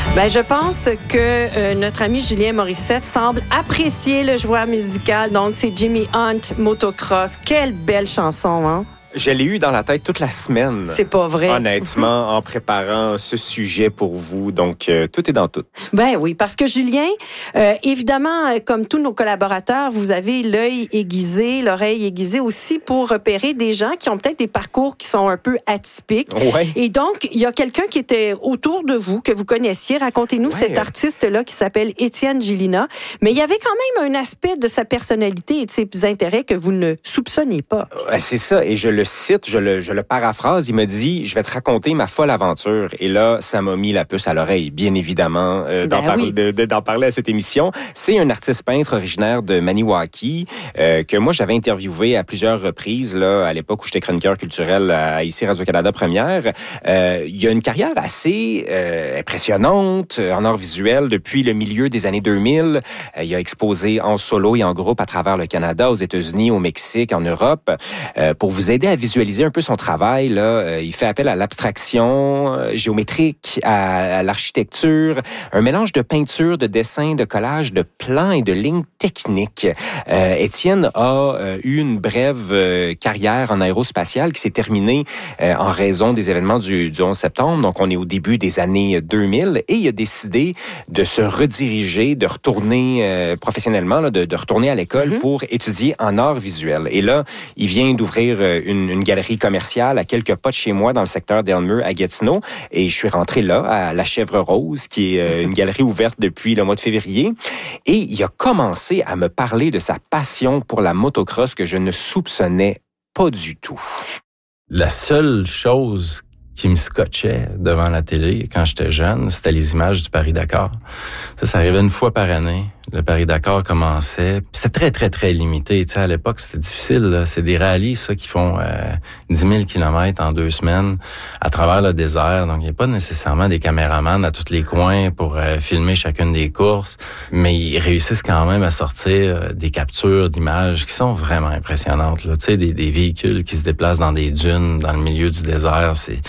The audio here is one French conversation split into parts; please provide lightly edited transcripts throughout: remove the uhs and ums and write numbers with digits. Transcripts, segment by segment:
Ben, je pense que notre ami Julien Morissette semble apprécier le joueur musical. Donc, c'est Jimmy Hunt, Motocross. Quelle belle chanson, hein? Je l'ai eu dans la tête toute la semaine. C'est pas vrai. Honnêtement, en préparant ce sujet pour vous. Donc, tout est dans tout. Ben oui, parce que Julien, évidemment, comme tous nos collaborateurs, vous avez l'œil aiguisé, l'oreille aiguisée aussi pour repérer des gens qui ont peut-être des parcours qui sont un peu atypiques. Ouais. Et donc, il y a quelqu'un qui était autour de vous, que vous connaissiez. Racontez-nous cet artiste-là qui s'appelle Étienne Gélina. Mais il y avait quand même un aspect de sa personnalité et de ses intérêts que vous ne soupçonniez pas. C'est ça. Et je le cite, je le paraphrase. Il me dit, je vais te raconter ma folle aventure. Et là, ça m'a mis la puce à l'oreille, bien évidemment, d'en parler à cette émission. C'est un artiste peintre originaire de Maniwaki que moi, j'avais interviewé à plusieurs reprises là, à l'époque où j'étais chroniqueur culturel à ici Radio-Canada Première. Il a une carrière assez impressionnante en art visuel depuis le milieu des années 2000. Il a exposé en solo et en groupe à travers le Canada, aux États-Unis, au Mexique, en Europe. Pour vous aider à visualiser un peu son travail, là, il fait appel à l'abstraction géométrique, à l'architecture, un mélange de peinture, de dessin, de collage, de plans et de lignes techniques. Étienne a eu une brève carrière en aérospatiale qui s'est terminée en raison des événements du 11 septembre. Donc, on est au début des années 2000 et il a décidé de se rediriger, de retourner professionnellement, là, de retourner à l'école pour étudier en art visuel. Et là, il vient d'ouvrir une galerie commerciale à quelques pas de chez moi dans le secteur d'Elmer à Gatineau. Et je suis rentré là, à La Chèvre Rose, qui est une galerie ouverte depuis le mois de février. Et il a commencé à me parler de sa passion pour la motocross que je ne soupçonnais pas du tout. La seule chose qui me scotchait devant la télé quand j'étais jeune, c'était les images du Paris-Dakar. Ça arrivait une fois par année. Le Paris-Dakar commençait. C'était très, très, très limité. Tu sais, à l'époque, c'était difficile. Là. C'est des rallyes, ça, qui font 10 000 kilomètres en 2 semaines à travers le désert. Donc, il n'y a pas nécessairement des caméramans à tous les coins pour filmer chacune des courses. Mais ils réussissent quand même à sortir des captures d'images qui sont vraiment impressionnantes. Là. Tu sais, des véhicules qui se déplacent dans des dunes, dans le milieu du désert. C'est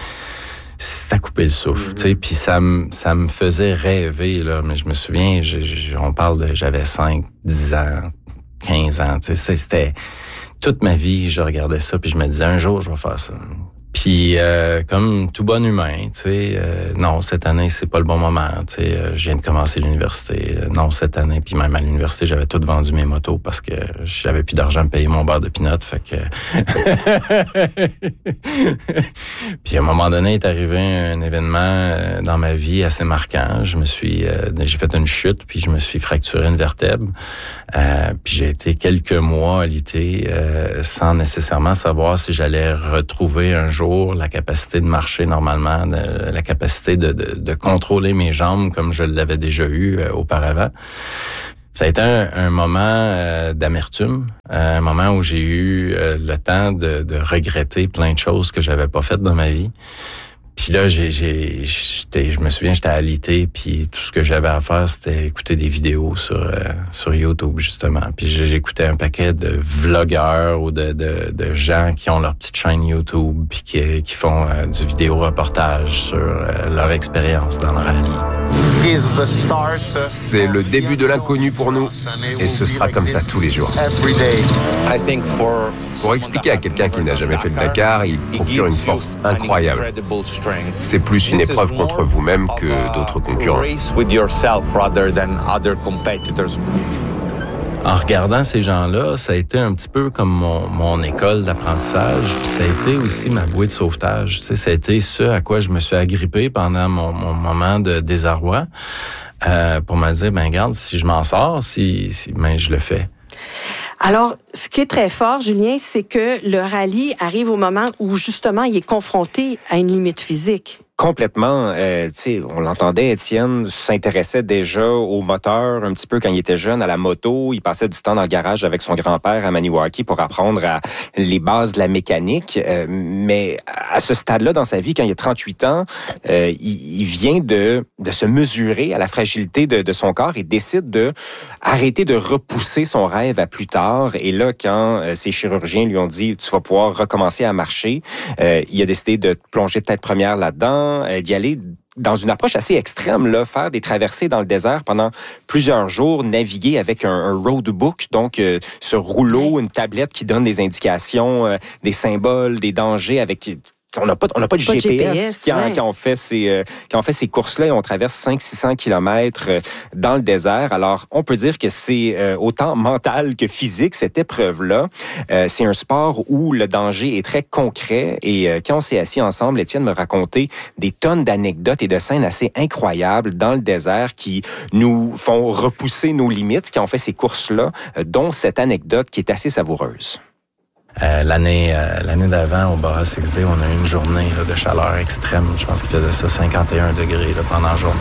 à couper le souffle, tu sais, puis ça me faisait rêver, là, mais je me souviens, on parle de, j'avais 5, 10 ans, 15 ans, tu sais, c'était toute ma vie, je regardais ça, puis je me disais, un jour, je vais faire ça. Puis, comme tout bon humain, tu sais, non, cette année, c'est pas le bon moment, tu sais, je viens de commencer l'université, non, cette année, puis même à l'université, j'avais tout vendu mes motos parce que j'avais plus d'argent pour payer mon beurre de pinot, fait que... Puis, à un moment donné, est arrivé un événement dans ma vie assez marquant. J'ai fait une chute, puis je me suis fracturé une vertèbre, puis j'ai été quelques mois alité sans nécessairement savoir si j'allais retrouver un jour la capacité de marcher normalement, la capacité de contrôler mes jambes comme je l'avais déjà eu auparavant. Ça a été un moment d'amertume, un moment où j'ai eu le temps de regretter plein de choses que j'avais pas faites dans ma vie. Puis là, je me souviens, j'étais à l'IT, puis tout ce que j'avais à faire, c'était écouter des vidéos sur YouTube, justement. Puis j'écoutais un paquet de vlogueurs ou de gens qui ont leur petite chaîne YouTube, puis qui font du vidéo-reportage sur leur expérience dans le rallye. C'est le début de l'inconnu pour nous, et ce sera comme ça tous les jours. Pour expliquer à quelqu'un qui n'a jamais fait de Dakar, il procure une force incroyable. C'est plus une épreuve contre vous-même que d'autres concurrents. En regardant ces gens-là, ça a été un petit peu comme mon école d'apprentissage, puis ça a été aussi ma bouée de sauvetage. Tu sais, ça a été ce à quoi je me suis agrippé pendant mon moment de désarroi, pour me dire, ben regarde, si je m'en sors, ben je le fais. Alors, ce qui est très fort, Julien, c'est que le rallye arrive au moment où, justement, il est confronté à une limite physique. Complètement. Tu sais, on l'entendait, Étienne s'intéressait déjà au moteur un petit peu quand il était jeune, à la moto. Il passait du temps dans le garage avec son grand-père à Maniwaki pour apprendre les bases de la mécanique. Mais à ce stade-là dans sa vie, quand il a 38 ans, il vient de se mesurer à la fragilité de son corps et décide de arrêter de repousser son rêve à plus tard. Et là, quand ses chirurgiens lui ont dit « tu vas pouvoir recommencer à marcher », il a décidé de plonger tête première là-dedans, d'y aller dans une approche assez extrême, là, faire des traversées dans le désert pendant plusieurs jours, naviguer avec un roadbook, donc sur rouleau, une tablette qui donne des indications, des symboles, des dangers avec... On n'a pas de GPS quand on fait ces courses-là et on traverse 500-600 kilomètres dans le désert. Alors, on peut dire que c'est autant mental que physique, cette épreuve-là. C'est un sport où le danger est très concret et quand on s'est assis ensemble, Étienne me racontait des tonnes d'anecdotes et de scènes assez incroyables dans le désert qui nous font repousser nos limites quand on fait ces courses-là, dont cette anecdote qui est assez savoureuse. L'année d'avant, au Bora 6D, on a eu une journée là, de chaleur extrême. Je pense qu'il faisait ça 51 degrés là, pendant la journée.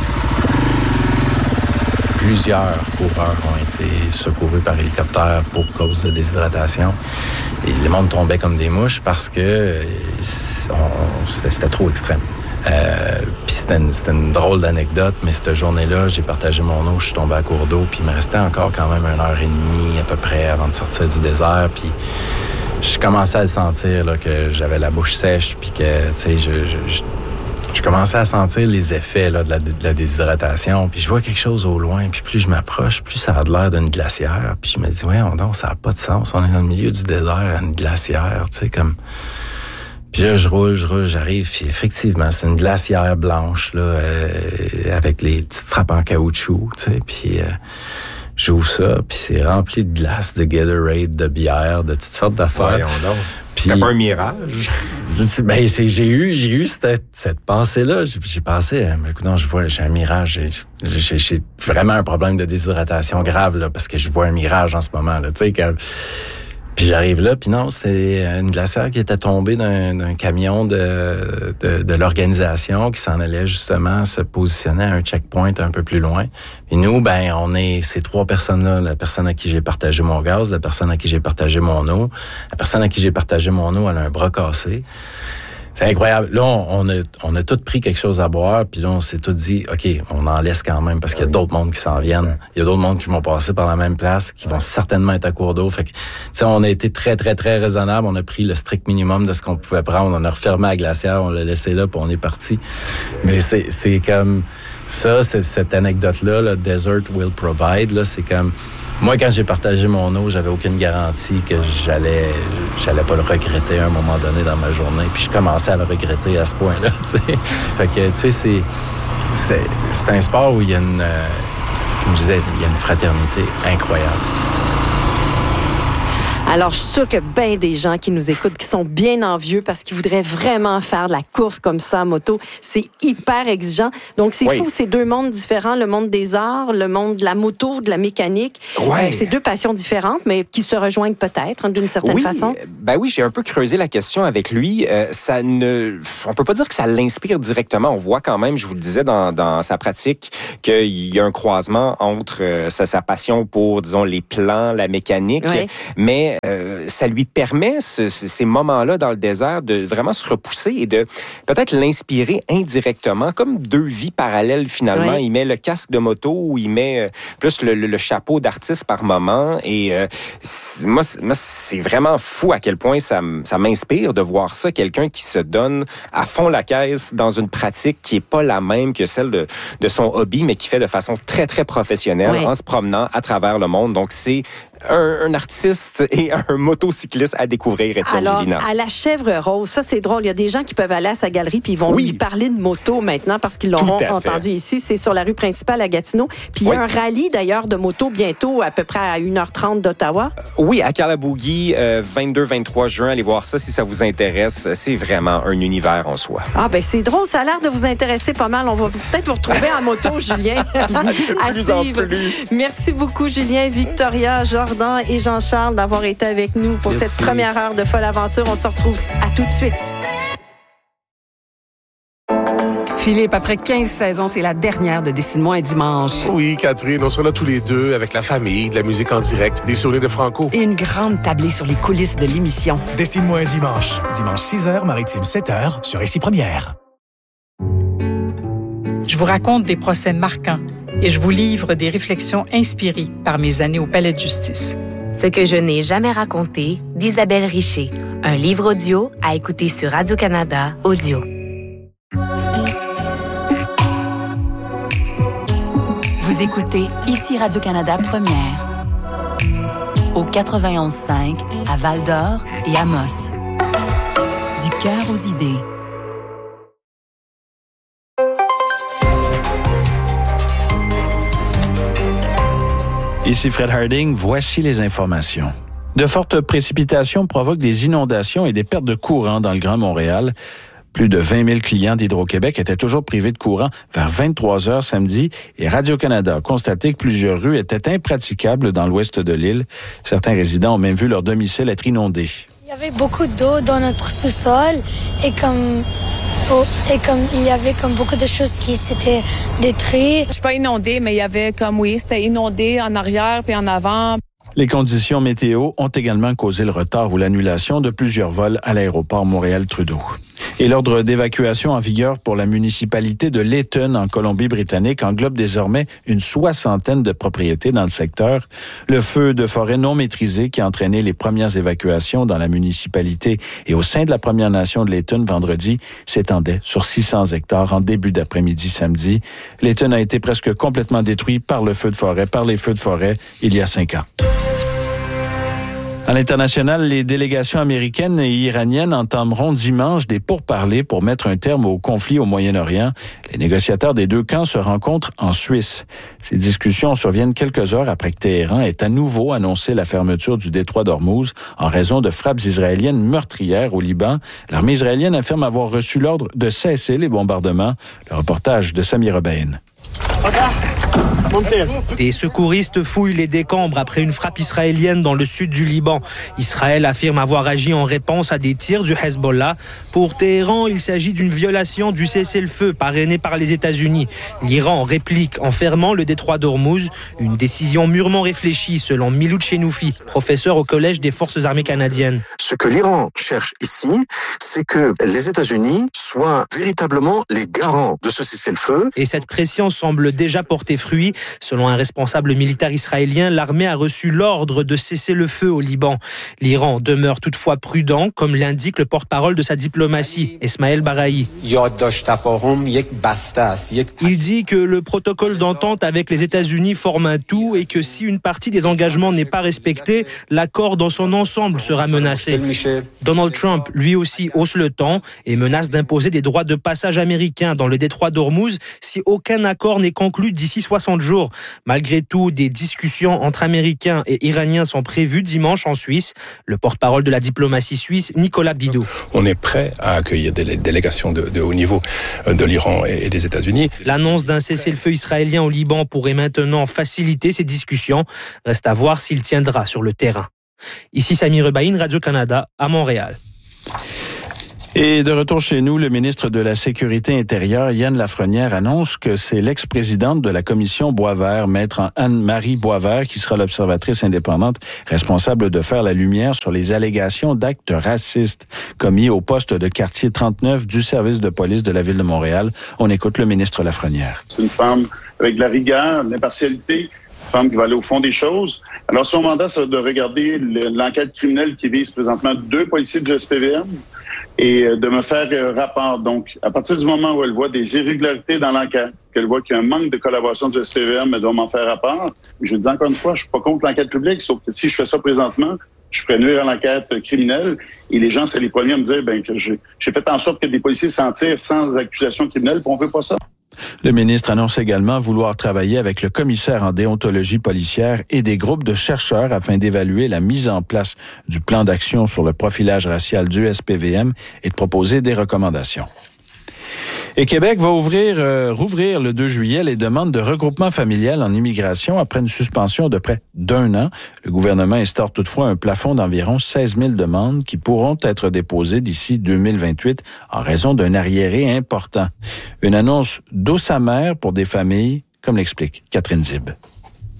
Plusieurs coureurs ont été secourus par hélicoptère pour cause de déshydratation. Et le monde tombait comme des mouches parce que c'était trop extrême. Puis c'était une drôle d'anecdote, mais cette journée-là, j'ai partagé mon eau, je suis tombé à court d'eau, puis il me restait encore quand même 1h30 à peu près avant de sortir du désert, puis je commençais à le sentir là, que j'avais la bouche sèche, puis que tu sais, je commençais à sentir les effets là, de la déshydratation, puis je vois quelque chose au loin, puis plus je m'approche, plus ça a l'air d'une glacière, puis je me dis ouais, non, ça n'a pas de sens, on est dans le milieu du désert, une glacière, tu sais, comme... Puis là, je roule, j'arrive, puis effectivement, c'est une glacière blanche, là, avec les petites trappes en caoutchouc, tu sais, puis j'ouvre ça, puis c'est rempli de glace, de Gatorade, de bière, de toutes sortes d'affaires. Voyons donc. C'était pas un mirage? Ben, j'ai eu cette pensée-là. J'ai pensé, écoute, non, j'ai un mirage, j'ai vraiment un problème de déshydratation grave, là, parce que je vois un mirage en ce moment, là, tu sais, Puis j'arrive là, puis non, c'était une glacière qui était tombée d'un camion de l'organisation qui s'en allait justement se positionner à un checkpoint un peu plus loin. Et nous, ben, on est ces trois personnes-là, la personne à qui j'ai partagé mon gaz, la personne à qui j'ai partagé mon eau. La personne à qui j'ai partagé mon eau, elle a un bras cassé. C'est incroyable. Là, on a tous pris quelque chose à boire, puis là, on s'est tous dit, OK, on en laisse quand même, parce qu'il y a d'autres mondes qui s'en viennent. Il y a d'autres mondes qui vont passer par la même place, qui vont certainement être à court d'eau. Fait que, tu sais, on a été très, très, très raisonnable. On a pris le strict minimum de ce qu'on pouvait prendre. On a refermé la glacière, on l'a laissé là, puis on est parti. Mais c'est comme ça, cette anecdote-là, le Desert Will Provide, là, c'est comme... Moi, quand j'ai partagé mon eau, j'avais aucune garantie que j'allais pas le regretter à un moment donné dans ma journée. Puis je commençais à le regretter à ce point-là, tu sais. Fait que, tu sais, c'est un sport où il y a comme je disais, il y a une fraternité incroyable. Alors, je suis sûre que bien des gens qui nous écoutent, qui sont bien envieux parce qu'ils voudraient vraiment faire de la course comme ça en moto. C'est hyper exigeant. Donc, c'est fou, c'est deux mondes différents, le monde des arts, le monde de la moto, de la mécanique. Ouais. C'est deux passions différentes, mais qui se rejoignent peut-être, d'une certaine façon. Ben oui, j'ai un peu creusé la question avec lui. On peut pas dire que ça l'inspire directement. On voit quand même, je vous le disais, dans sa pratique, qu'il y a un croisement entre sa passion pour, disons, les plans, la mécanique, mais ça lui permet, ces moments-là dans le désert, de vraiment se repousser et de peut-être l'inspirer indirectement, comme deux vies parallèles finalement. Il met le casque de moto ou il met plus le chapeau d'artiste par moment. Et moi, c'est vraiment fou à quel point ça m'inspire de voir ça, quelqu'un qui se donne à fond la caisse dans une pratique qui est pas la même que celle de son hobby, mais qui fait de façon très, très professionnelle en se promenant à travers le monde. Donc, c'est un artiste et un motocycliste à découvrir, Étienne Gélina. Alors, à la Chèvre Rose, ça c'est drôle. Il y a des gens qui peuvent aller à sa galerie puis ils vont lui parler de moto maintenant parce qu'ils l'auront entendu ici. C'est sur la rue principale à Gatineau. Puis il y a un rallye d'ailleurs de moto bientôt à peu près à 1h30 d'Ottawa. Oui, à Kalaboogie, 22-23 juin. Allez voir ça si ça vous intéresse. C'est vraiment un univers en soi. Ah ben c'est drôle. Ça a l'air de vous intéresser pas mal. On va peut-être vous retrouver en moto, Julien. De plus en plus. Merci beaucoup, Julien, Victoria, Jordan et Jean-Charles d'avoir été avec nous pour cette première heure de Folle Aventure. On se retrouve à tout de suite. Philippe, après 15 saisons, c'est la dernière de Dessine-moi un dimanche. Oui, Catherine, on sera là tous les deux avec la famille, de la musique en direct, des souvenirs de Franco. Et une grande tablée sur les coulisses de l'émission. Dessine-moi un dimanche. Dimanche 6h, Maritime 7h, sur Ici Première. Je vous raconte des procès marquants et je vous livre des réflexions inspirées par mes années au Palais de justice. Ce que je n'ai jamais raconté d'Isabelle Richer. Un livre audio à écouter sur Radio-Canada Audio. Vous écoutez ici Radio-Canada Première. Au 91.5 à Val-d'Or et Amos. Du cœur aux idées. Ici Fred Harding, voici les informations. De fortes précipitations provoquent des inondations et des pertes de courant dans le Grand Montréal. Plus de 20 000 clients d'Hydro-Québec étaient toujours privés de courant vers 23 heures samedi et Radio-Canada a constaté que plusieurs rues étaient impraticables dans l'ouest de l'île. Certains résidents ont même vu leur domicile être inondé. Il y avait beaucoup d'eau dans notre sous-sol et comme il y avait comme beaucoup de choses qui s'étaient détruites. Je suis pas inondée, mais il y avait c'était inondé en arrière puis en avant. Les conditions météo ont également causé le retard ou l'annulation de plusieurs vols à l'aéroport Montréal-Trudeau. Et l'ordre d'évacuation en vigueur pour la municipalité de Layton en Colombie-Britannique englobe désormais une 60aine de propriétés dans le secteur. Le feu de forêt non maîtrisé qui a entraîné les premières évacuations dans la municipalité et au sein de la Première Nation de Layton vendredi s'étendait sur 600 hectares en début d'après-midi samedi. Layton a été presque complètement détruit par les feux de forêt il y a 5 ans. À l'international, les délégations américaines et iraniennes entameront dimanche des pourparlers pour mettre un terme au conflit au Moyen-Orient. Les négociateurs des deux camps se rencontrent en Suisse. Ces discussions surviennent quelques heures après que Téhéran ait à nouveau annoncé la fermeture du détroit d'Ormuz en raison de frappes israéliennes meurtrières au Liban. L'armée israélienne affirme avoir reçu l'ordre de cesser les bombardements. Le reportage de Samir Obaïn. Des secouristes fouillent les décombres après une frappe israélienne dans le sud du Liban. Israël affirme avoir agi en réponse à des tirs du Hezbollah. Pour Téhéran, il s'agit d'une violation du cessez-le-feu parrainé par les États-Unis. L'Iran réplique en fermant le détroit d'Ormuz, une décision mûrement réfléchie selon Miloud Chenoufi, professeur au Collège des Forces armées canadiennes. Ce que l'Iran cherche ici, c'est que les États-Unis soient véritablement les garants de ce cessez-le-feu. Et cette pression semble déjà porter fruit. Selon un responsable militaire israélien, l'armée a reçu l'ordre de cesser le feu au Liban. L'Iran demeure toutefois prudent, comme l'indique le porte-parole de sa diplomatie, Esmaël Barahi. Il dit que le protocole d'entente avec les États-Unis forme un tout et que si une partie des engagements n'est pas respectée, l'accord dans son ensemble sera menacé. Donald Trump, lui aussi, hausse le ton et menace d'imposer des droits de passage américains dans le détroit d'Ormuz si aucun accord n'est conclu d'ici 60 jours. Malgré tout, des discussions entre Américains et Iraniens sont prévues dimanche en Suisse. Le porte-parole de la diplomatie suisse, Nicolas Bidot. On est prêt à accueillir des délégations de haut niveau de l'Iran et des États-Unis. L'annonce d'un cessez-le-feu israélien au Liban pourrait maintenant faciliter ces discussions. Reste à voir s'il tiendra sur le terrain. Ici Samir Obaïn, Radio-Canada, à Montréal. Et de retour chez nous, le ministre de la Sécurité intérieure, Yann Lafrenière, annonce que c'est l'ex-présidente de la commission Boisvert, maître Anne-Marie Boisvert, qui sera l'observatrice indépendante responsable de faire la lumière sur les allégations d'actes racistes commis au poste de quartier 39 du service de police de la Ville de Montréal. On écoute le ministre Lafrenière. C'est une femme avec de la rigueur, de l'impartialité, une femme qui va aller au fond des choses. Alors, son mandat, c'est de regarder l'enquête criminelle qui vise présentement 2 policiers du SPVM et de me faire rapport. Donc, à partir du moment où elle voit des irrégularités dans l'enquête, qu'elle voit qu'il y a un manque de collaboration du SPVM, elle doit m'en faire rapport. Je dis encore une fois, je suis pas contre l'enquête publique, sauf que si je fais ça présentement, je pourrais nuire à l'enquête criminelle. Et les gens, c'est les premiers à me dire que j'ai fait en sorte que des policiers s'en tirent sans accusation criminelle, puis on veut pas ça. Le ministre annonce également vouloir travailler avec le commissaire en déontologie policière et des groupes de chercheurs afin d'évaluer la mise en place du plan d'action sur le profilage racial du SPVM et de proposer des recommandations. Et Québec va rouvrir le 2 juillet les demandes de regroupement familial en immigration après une suspension de près d'1 an. Le gouvernement instaure toutefois un plafond d'environ 16 000 demandes qui pourront être déposées d'ici 2028 en raison d'un arriéré important. Une annonce douce amère pour des familles, comme l'explique Catherine Zib.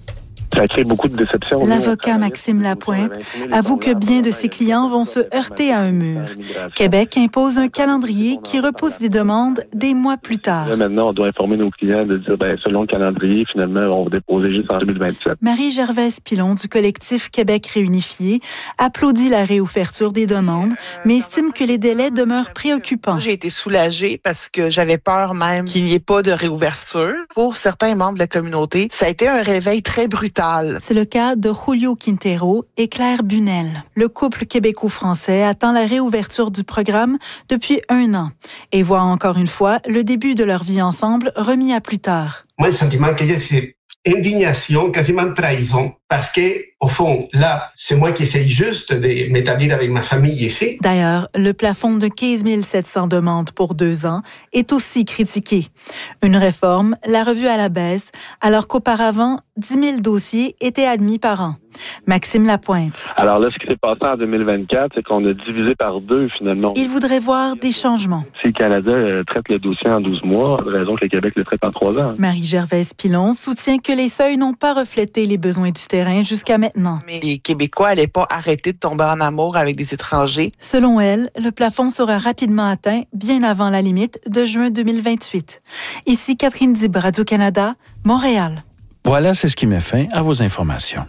Ça crée beaucoup de déceptions. L'avocat Maxime Lapointe avoue que bien de ses clients vont se heurter à un mur. Québec impose un calendrier qui repousse des demandes des mois plus tard. Là, maintenant, on doit informer nos clients de dire, selon le calendrier, finalement, on va déposer juste en 2027. Marie-Gervaise Pilon du collectif Québec réunifié applaudit la réouverture des demandes, mais estime que les délais demeurent préoccupants. J'ai été soulagée parce que j'avais peur même qu'il n'y ait pas de réouverture. Pour certains membres de la communauté, ça a été un réveil très brutal. C'est le cas de Julio Quintero et Claire Bunel. Le couple québéco-français attend la réouverture du programme depuis 1 an et voit encore une fois le début de leur vie ensemble remis à plus tard. Moi, le sentiment que j'ai, c'est indignation, quasiment trahison, parce que, au fond, là, c'est moi qui essaye juste de m'établir avec ma famille ici. D'ailleurs, le plafond de 15 700 demandes pour 2 ans est aussi critiqué. Une réforme l'a revue à la baisse, alors qu'auparavant, 10 000 dossiers étaient admis par an. Maxime Lapointe. Alors là, ce qui s'est passé en 2024, c'est qu'on a divisé par 2, finalement. Il voudrait voir des changements. Si le Canada traite le dossier en 12 mois, pas de raison que le Québec le traite en 3 ans. Marie-Gervaise Pilon soutient que les seuils n'ont pas reflété les besoins du terrain jusqu'à maintenant. Mais les Québécois n'allaient pas arrêter de tomber en amour avec des étrangers. Selon elle, le plafond sera rapidement atteint bien avant la limite de juin 2028. Ici Catherine Dib, Radio-Canada, Montréal. Voilà, c'est ce qui met fin à vos informations.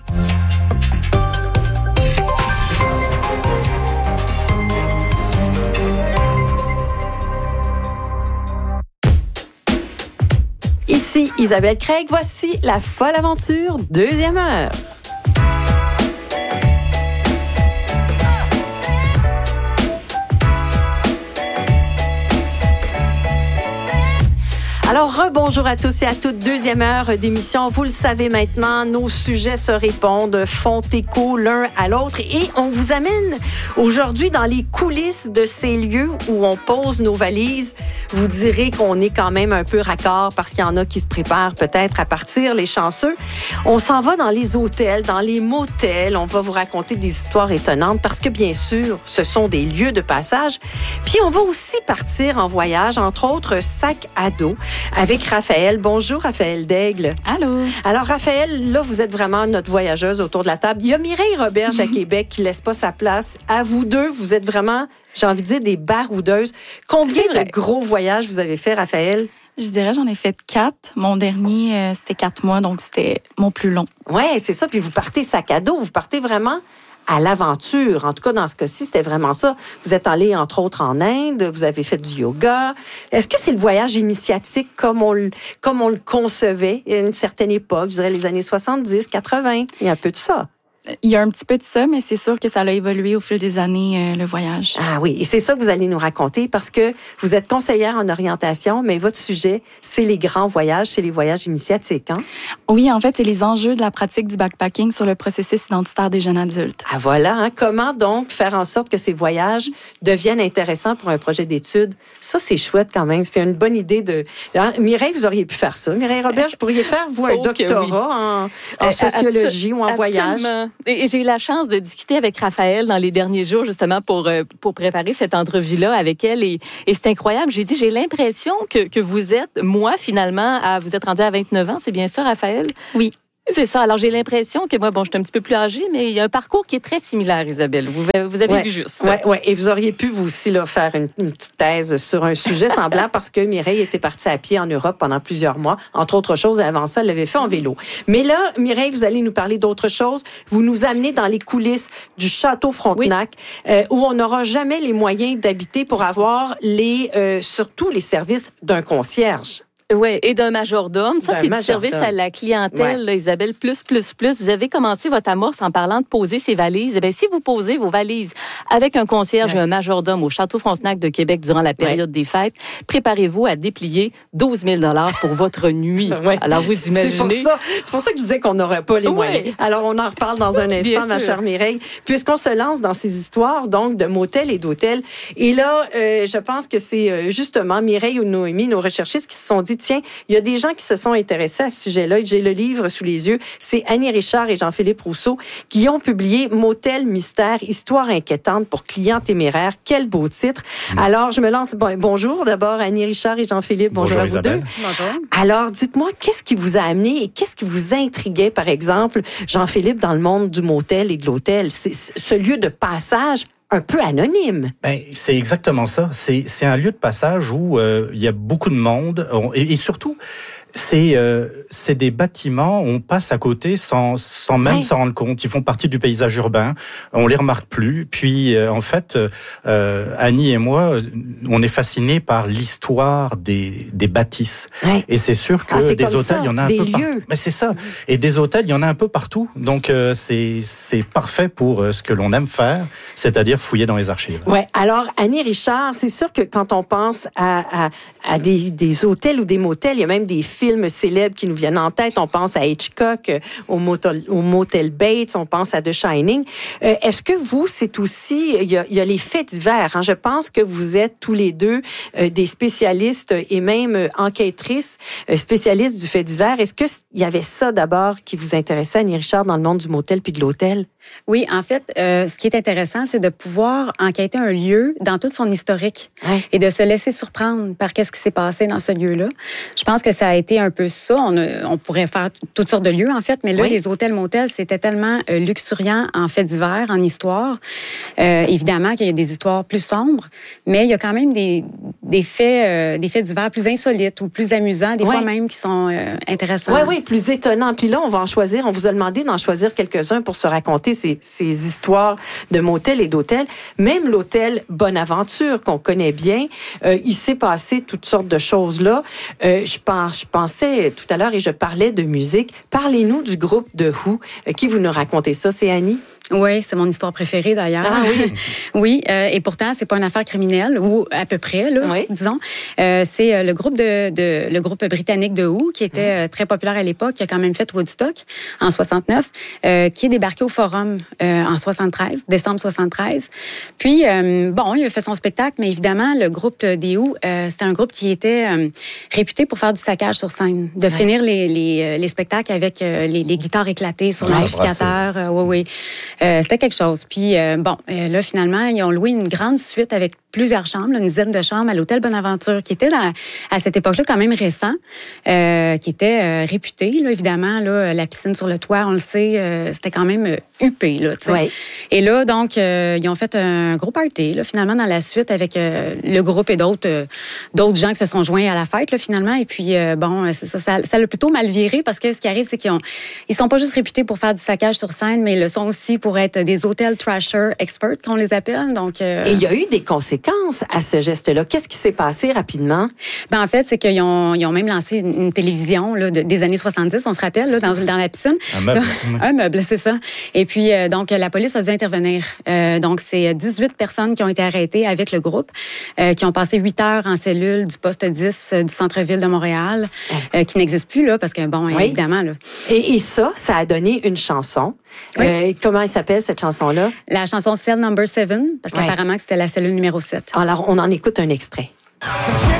Ici Isabelle Craig, voici La Folle Aventure, 2e heure. Alors, rebonjour à tous et à toutes. 2e heure d'émission. Vous le savez maintenant, nos sujets se répondent, font écho l'un à l'autre. Et on vous amène aujourd'hui dans les coulisses de ces lieux où on pose nos valises. Vous direz qu'on est quand même un peu raccord parce qu'il y en a qui se préparent peut-être à partir, les chanceux. On s'en va dans les hôtels, dans les motels. On va vous raconter des histoires étonnantes parce que, bien sûr, ce sont des lieux de passage. Puis, on va aussi partir en voyage, entre autres, sac à dos, avec Raphaël. Bonjour, Raphaël Daigle. Allô. Alors, Raphaël, là, vous êtes vraiment notre voyageuse autour de la table. Il y a Mireille Roberge à Québec qui laisse pas sa place. À vous deux, vous êtes vraiment, j'ai envie de dire, des baroudeuses. Combien de gros voyages vous avez fait, Raphaël? Je dirais, j'en ai fait 4. Mon dernier, c'était 4 mois, donc c'était mon plus long. Ouais, c'est ça. Puis vous partez sac à dos. Vous partez vraiment à l'aventure. En tout cas, dans ce cas-ci, c'était vraiment ça. Vous êtes allé, entre autres, en Inde, vous avez fait du yoga. Est-ce que c'est le voyage initiatique comme on le concevait à une certaine époque, je dirais les années 70, 80? Il y a un peu de ça. Il y a un petit peu de ça, mais c'est sûr que ça a évolué au fil des années, le voyage. Ah oui, et c'est ça que vous allez nous raconter parce que vous êtes conseillère en orientation, mais votre sujet, c'est les grands voyages, c'est les voyages initiatiques, hein? Oui, en fait, c'est les enjeux de la pratique du backpacking sur le processus identitaire des jeunes adultes. Ah voilà, hein? Comment donc faire en sorte que ces voyages deviennent intéressants pour un projet d'études? Ça, c'est chouette quand même. C'est une bonne idée de... Hein? Mireille, vous auriez pu faire ça. Mireille Robert, vous pourriez faire, vous, un doctorat en sociologie ou en voyage. Et j'ai eu la chance de discuter avec Raphaël dans les derniers jours, justement, pour préparer cette entrevue-là avec elle. Et c'est incroyable. J'ai dit, j'ai l'impression que vous êtes, moi, finalement, vous êtes rendu à 29 ans. C'est bien ça, Raphaël? Oui. C'est ça. Alors, j'ai l'impression que moi, bon, je suis un petit peu plus âgée, mais il y a un parcours qui est très similaire, Isabelle. Vous avez vu juste. Oui. Et vous auriez pu, vous aussi, là, faire une petite thèse sur un sujet semblant parce que Mireille était partie à pied en Europe pendant plusieurs mois. Entre autres choses, avant ça, elle l'avait fait en vélo. Mais là, Mireille, vous allez nous parler d'autre chose. Vous nous amenez dans les coulisses du Château Frontenac, où on n'aura jamais les moyens d'habiter pour avoir surtout les services d'un concierge. Oui, et d'un majordome. Ça, c'est du service à la clientèle, là, Isabelle, plus. Vous avez commencé votre amorce en parlant de poser ses valises. Eh bien, si vous posez vos valises avec un concierge et un majordome au Château Frontenac de Québec durant la période des fêtes, préparez-vous à déplier 12 000 $ pour votre nuit. Alors, vous imaginez... C'est pour ça que je disais qu'on n'aurait pas les moyens. Alors, on en reparle dans un instant, ma chère Mireille, puisqu'on se lance dans ces histoires, donc, de motels et d'hôtels. Et là, je pense que c'est justement Mireille ou Noémie, nos recherchistes, qui se sont dit, dit, tiens, il y a des gens qui se sont intéressés à ce sujet-là. J'ai le livre sous les yeux. C'est Annie Richard et Jean-Philippe Rousseau qui ont publié Motel Mystère, histoire inquiétante pour clients téméraires. Quel beau titre. Alors, je me lance. Bonjour d'abord, Annie Richard et Jean-Philippe. Bonjour à vous Isabelle. deux. Bonjour. Alors, dites-moi, qu'est-ce qui vous a amené et qu'est-ce qui vous intriguait, par exemple, Jean-Philippe, dans le monde du motel et de l'hôtel? C'est ce lieu de passage un peu anonyme. Ben, c'est exactement ça. C'est un lieu de passage où il y a beaucoup de monde et surtout, c'est des bâtiments, on passe à côté sans même s'en rendre compte. Ils font partie du paysage urbain, on les remarque plus. Puis en fait, Annie et moi, on est fascinés par l'histoire des bâtisses. Ouais. Et c'est sûr que des hôtels, il y en a un peu partout. Mais c'est ça. Et des hôtels, il y en a un peu partout. Donc c'est parfait pour ce que l'on aime faire, c'est-à-dire fouiller dans les archives. Ouais. Alors Annie Richard, c'est sûr que quand on pense à des hôtels ou des motels, il y a même des films célèbres qui nous viennent en tête. On pense à Hitchcock, au Motel Bates, on pense à The Shining. Est-ce que vous, c'est aussi, il y a les faits divers, hein? Je pense que vous êtes tous les deux des spécialistes et même enquêtrices, spécialistes du fait divers. Est-ce qu'il y avait ça d'abord qui vous intéressait, Annie Richard, dans le monde du motel puis de l'hôtel? Oui, en fait, ce qui est intéressant, c'est de pouvoir enquêter un lieu dans toute son historique et de se laisser surprendre par qu'est-ce qui s'est passé dans ce lieu-là. Je pense que ça a été un peu ça. On pourrait faire toutes sortes de lieux, en fait, mais là, les hôtels-motels, c'était tellement luxuriant en faits divers, en histoire. Évidemment qu'il y a des histoires plus sombres, mais il y a quand même des faits divers plus insolites ou plus amusants, des fois même, qui sont intéressants. Oui, plus étonnants. Puis là, on va en choisir. On vous a demandé d'en choisir quelques-uns pour se raconter ces histoires de motels et d'hôtels. Même l'hôtel Bonaventure, qu'on connaît bien, il s'est passé toutes sortes de choses là. Je pensais tout à l'heure et je parlais de musique. Parlez-nous du groupe The Who. Qui vous nous racontez ça? C'est Annie? Oui, c'est mon histoire préférée d'ailleurs. Ah oui? Oui, et pourtant, c'est pas une affaire criminelle, ou à peu près, là, disons. C'est le groupe britannique The Who, qui était très populaire à l'époque, qui a quand même fait Woodstock en 69, qui est débarqué au Forum en 73, décembre 73. Puis, il a fait son spectacle, mais évidemment, le groupe The Who, c'était un groupe qui était réputé pour faire du saccage sur scène, de finir les spectacles avec les guitares éclatées sur l'amplificateur. Oui. C'était quelque chose. Puis, là, finalement, ils ont loué une grande suite avec plusieurs chambres, une dizaine de chambres à l'hôtel Bonaventure, qui était à cette époque-là quand même récent, qui était réputé, là, évidemment. Là, la piscine sur le toit, on le sait, c'était quand même huppé. Là, et là, donc, ils ont fait un gros party, là, finalement, dans la suite, avec le groupe et d'autres gens qui se sont joints à la fête, là, finalement. Et puis, ça l'a plutôt mal viré, parce que ce qui arrive, c'est ils sont pas juste réputés pour faire du saccage sur scène, mais ils le sont aussi pour être des hôtels trasher experts, qu'on les appelle. Donc, Et il y a eu des conséquences à ce geste-là. Qu'est-ce qui s'est passé rapidement? En fait, c'est qu'ils ont même lancé une télévision là, des années 70, on se rappelle, là, dans la piscine. Un meuble. Un meuble, c'est ça. Et puis, donc, la police a dû intervenir. Donc, c'est 18 personnes qui ont été arrêtées avec le groupe, qui ont passé 8 heures en cellule du poste 10 du centre-ville de Montréal, qui n'existe plus, là, parce que, évidemment... Là. Et ça a donné une chanson. Comment elle s'appelle, cette chanson-là? La chanson Cell Number 7, parce qu'apparemment, c'était la cellule numéro 7. Alors, on en écoute un extrait.